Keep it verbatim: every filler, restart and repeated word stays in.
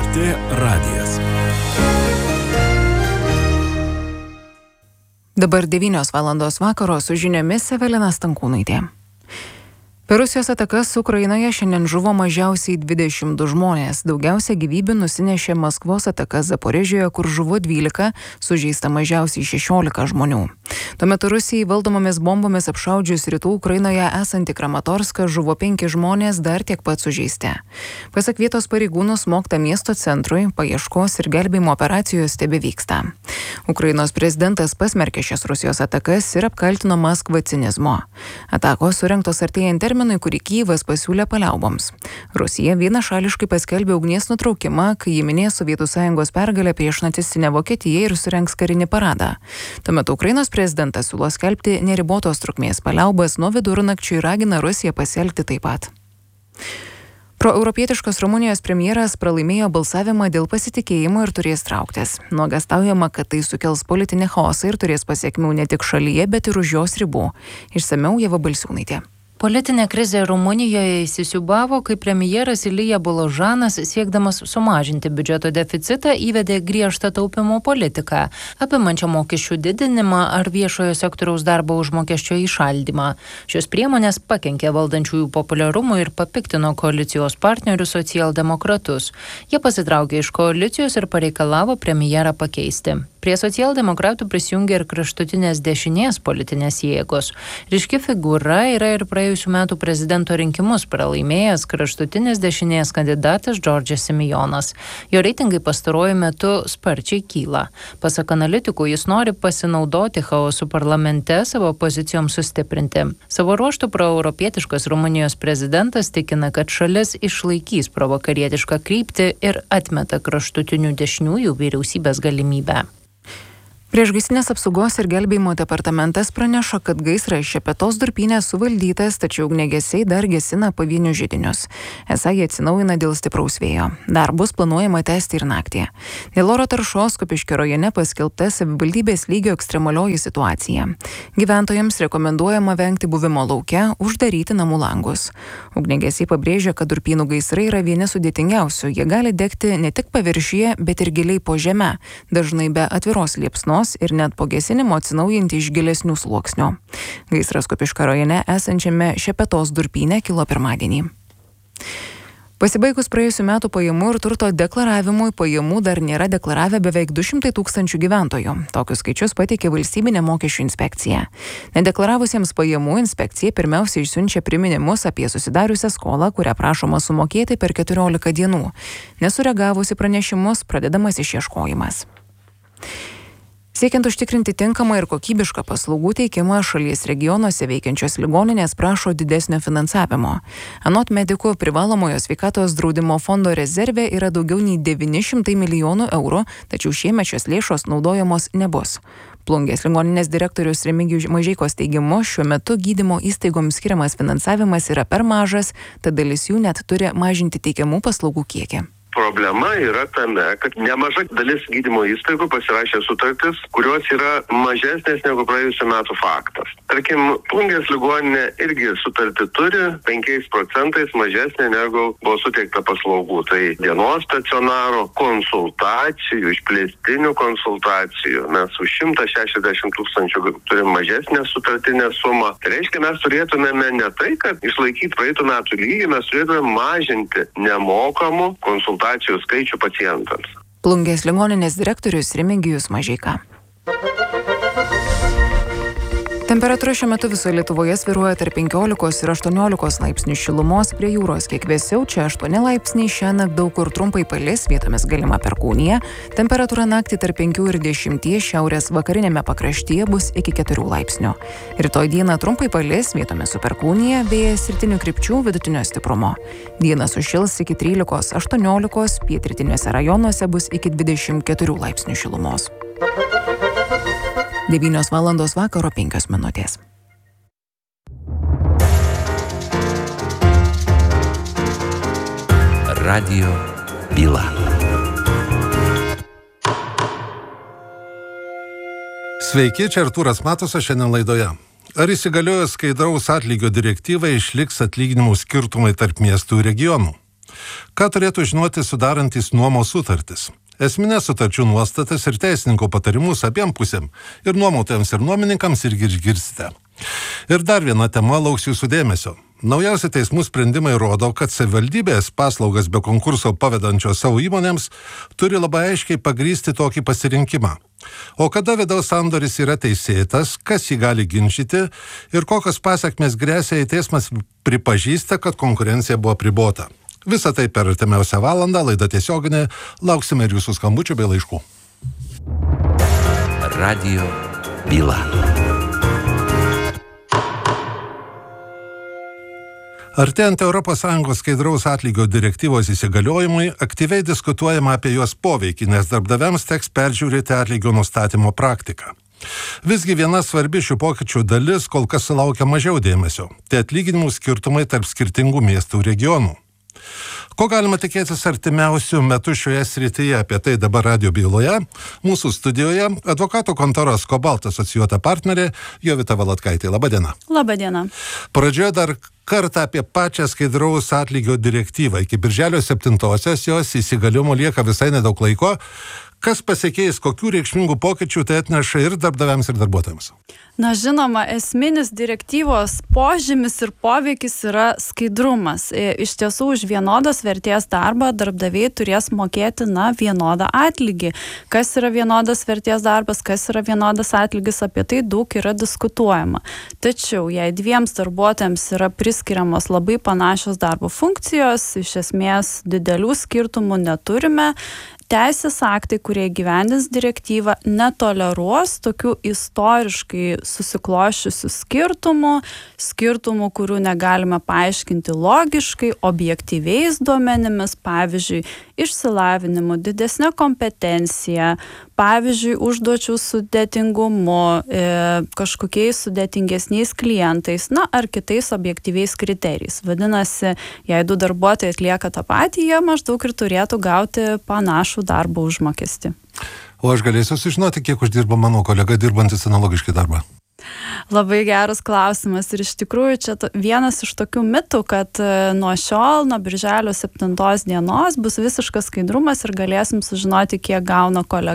T radijas. Dabar devynios valandos vakaro su žiniomis Evelina Stankūnaitė. Per Rusijos atakas Ukrainoje šiandien žuvo mažiausiai dvidešimt du žmonės. Daugiausia gyvybių nusinešė Maskvos ataka Zaporižėje, kur žuvo dvylika, sužeista mažiausiai šešiolika žmonių. Tuo metu Rusijai valdomomis bombomis apšaudžius rytų Ukrainoje esantį Kramatorską žuvo penki žmonės, dar tiek pat sužeisti. Pasak vietos pareigūnų, smogta miesto centrui, paieškos ir gelbėjimo operacijos tebevyksta. Ukrainos prezidentas pasmerkė šias Rusijos atakas ir apkaltino Maskvą cinizmo. Atakos surengtos artėjant terminui, kurį Kyjivas pasiūlė paliauboms. Rusija vienašališkai paskelbė ugnies nutraukimą, kai ji minės Sovietų Sąjungos pergalę prieš nacistinę Vokietiją ir surengs karinį paradą. Tuo metu Ukrainos prezidentas siūlo skelbti neribotos trukmės paliaubas nuo vidurnakčio ir ragina Rusiją pasielgti taip pat. Proeuropietiškos Rumunijos premjeras pralaimėjo balsavimą dėl pasitikėjimo ir turės trauktis. Nuogąstaujama, kad tai sukels politinį chaosą ir turės pasiekmių ne tik šalyje, bet ir už jos ribų. Išsamiau Ieva Balsiūnaitė. Politinė krizė Rumunijoje įsisiūbavo, kai premjeras Ilija Boložanas, siekdamas sumažinti biudžeto deficitą, įvedė griežtą taupimo politiką, apimančią mokesčių didinimą ar viešojo sektoriaus darbo užmokesčio įšaldymą. Šios priemonės pakenkė valdančiųjų populiarumui ir papiktino koalicijos partnerius socialdemokratus. Jie pasitraukė iš koalicijos ir pareikalavo premjerą pakeisti. Prie socialdemokratų prisijungė ir kraštutinės dešinės politinės jėgos. Ryški figūra yra ir praėjusių metų prezidento rinkimus pralaimėjęs kraštutinės dešinės kandidatas Džordžas Simijonas. Jo reitingai pastaruoju metu sparčiai kyla. Pasak analitikų, jis nori pasinaudoti chaosu parlamente savo pozicijoms sustiprinti. Savo ruožtu proeuropietiškas Rumunijos prezidentas tikina, kad šalis išlaikys provakarietišką kryptį ir atmeta kraštutinių dešiniųjų vyriausybės galimybę. Priešgaisrinės apsaugos ir gelbėjimo departamentas praneša, kad gaisras Šepetos durpyne suvaldytas, tačiau ugniagesiai dar gesina pavienius židinius. Esą jie atsinaujina dėl stipraus vėjo. Darbus planuojama tęsti ir naktį. Dėl oro taršos Kupiškio rajone paskelbta savivaldybės lygio ekstremalioji situacija. Gyventojams rekomenduojama vengti buvimo lauke, uždaryti namų langus. Ugniagesiai pabrėžia, kad durpynų gaisrai yra vieni sudėtingiausių. Jie gali degti ne tik paviršiuje, bet ir giliai po žeme, dažnai be atviros liepsnos ir net po gesinimo atsinaujinti iš gilesnių sluoksnių. Gaisras Kupiškio rajone esančiame Šepetos durpyne kilo pirmadienį. Pasibaigus praėjusių metų pajamų ir turto deklaravimui, pajamų dar nėra deklaravę beveik du šimtai tūkstančių gyventojų. Tokius skaičius pateikė valstybinė mokesčių inspekcija. Nedeklaravusiems pajamų inspekcija pirmiausia išsiunčia priminimus apie susidariusią skolą, kurią prašoma sumokėti per keturiolika dienų. Nesureagavusi pranešimus, pradedamas išieškojimas. Siekiant užtikrinti tinkamą ir kokybišką paslaugų teikimą, šalies regionuose veikiančios ligoninės prašo didesnio finansavimo. Anot medikų, privalomojo sveikatos draudimo fondo rezerve yra daugiau nei devyni šimtai milijonų eurų, tačiau šiemet šios lėšos naudojamos nebus. Plungės ligoninės direktorius Remigijus Mažeikos teigimu, šiuo metu gydymo įstaigoms skiriamas finansavimas yra per mažas, tad dalis jų net turi mažinti teikiamų paslaugų kiekį. Problema yra tame, kad nemaža dalis gydymo įstaigų pasirašė sutartis, kurios yra mažesnės negu praėjusių metų faktas. Tarkim, Plungės ligoninė irgi sutartį turi penkiais procentais mažesnė negu buvo suteikta paslaugų. Tai dienos stacionaro konsultacijų, išplėstinių konsultacijų. Mes už šimtą šešiasdešimt tūkstančių turim mažesnę sutartinę sumą. Tai reiškia, mes turėtumėme ne tai, kad išlaikyti praeitų metų lygį, mes turėtume mažinti nemokamų konsultacijų skaičių pacientams. Plungės ligoninės direktorius Remigijus Mažeika. Temperatūra šiuo metu visoje Lietuvoje svyruoja tarp penkiolikos ir aštuoniolikos laipsnių šilumos, prie jūros kiek vėsiau, čia aštuoni laipsniai, šiąnakt daug kur trumpai palis, vietomis galima perkūnija, temperatūra naktį tarp penkių ir dešimties, šiaurės vakarinėme pakraštyje bus iki keturių laipsnių. Rytoj dieną trumpai palis, vietomis su perkūnija, vėjas rytinių krypčių vidutinio stiprumo. Dieną sušils iki trylikos aštuoniolikos, pietrytiniuose rajonuose bus iki dvidešimt keturių laipsnių šilumos. devynios valandos vakaro penkios minutės. Radio byla. Sveiki, čia Artūras Matusas šiandien laidoje. Ar įsigaliojus skaidraus atlygio direktyvai išliks atlyginimų skirtumai tarp miestų ir regionų? Ką turėtų žinoti sudarantys nuomos sutartis? Esminės sutarčių nuostatas ir teisininko patarimus abiem pusėm, ir nuomotojams, ir nuomininkams irgi išgirsite. Ir dar viena tema lauks jūsų dėmesio. Naujausi teismų sprendimai rodo, kad savivaldybės paslaugas be konkurso pavedančios savo įmonėms turi labai aiškiai pagrysti tokį pasirinkimą. O kada vidaus sandoris yra teisėtas, kas jį gali ginčyti ir kokios pasekmės gresia, jei teismas pripažįsta, kad konkurencija buvo apribota. Visą tai per artimiausią valandą, laida tiesioginė, lauksime ir jūsų skambučių bei laiškų. Radio byla. Artėjant Europos Sąjungos skaidraus atlygio direktyvos įsigaliojimui, aktyviai diskutuojama apie jos poveikį, nes darbdaviams teks peržiūrėti atlygio nustatymo praktiką. Visgi viena svarbi šių pokyčių dalis kol kas sulaukia mažiau dėmesio. Tai atlyginimų skirtumai tarp skirtingų miestų ir regionų. Ko galima tikėtis artimiausių metų šioje srityje? Apie tai dabar radijo byloje. Mūsų studijoje advokatų kontoros Kobalt asocijuota partnerė Jovita Valatkaitė. Labadiena. Labadiena. Pradžioje dar kartą apie pačią skaidraus atlygio direktyvą. Iki birželio septintosios jos įsigaliojimo lieka visai nedaug laiko. Kas pasikeis, kokių reikšmingų pokyčių tai atneša ir darbdaviams, ir darbuotojams? Na, žinoma, esminis direktyvos požymis ir poveikis yra skaidrumas. Iš tiesų, už vienodos vertės darbą darbdaviai turės mokėti, na, vienodą atlygį. Kas yra vienodas vertės darbas, kas yra vienodas atlygis, apie tai daug yra diskutuojama. Tačiau, jei dviems darbuotojams yra priskiriamos labai panašios darbo funkcijos, iš esmės didelių skirtumų neturime, teisės aktai, kurie įgyvendins direktyvą, netoleruos tokių istoriškai susiklošiusių skirtumų, skirtumų, kurių negalime paaiškinti logiškai, objektyviais duomenimis, pavyzdžiui, išsilavinimu, didesnė kompetencija, pavyzdžiui, užduočių sudėtingumu, e, kažkokiais sudėtingesniais klientais, na, ar kitais objektyviais kriterijais. Vadinasi, jei du darbuotojai atlieka tą patį, jie maždaug ir turėtų gauti panašų darbo užmokestį. O aš galėsiu sužinoti, kiek uždirba mano kolega dirbantis analogiškai darbą? Labai geras klausimas ir iš tikrųjų čia vienas iš tokių mitų, kad nuo šiol, nuo birželio septintos dienos bus visiškas skaidrumas ir galėsim sužinoti, kiek gauna kolega